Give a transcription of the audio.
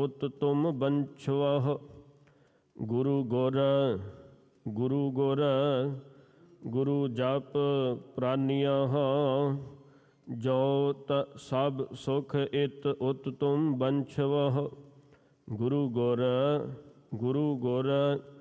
ਉਤ ਤੁਮ ਬੰਛਵਹ। ਗੁਰੂ ਗੁਰ ਗੁਰੂ ਗੁਰ ਗੁਰੂ ਜਪ ਪ੍ਰਾਨਿਯਹ। ਜੋ ਤ ਸਭ ਸੁਖ ਇਤ ਉਤ ਤੁਮ ਬੰਛਵਹ। ਗੁਰੂ ਗੁਰ ਗੁਰੂ ਗੁਰ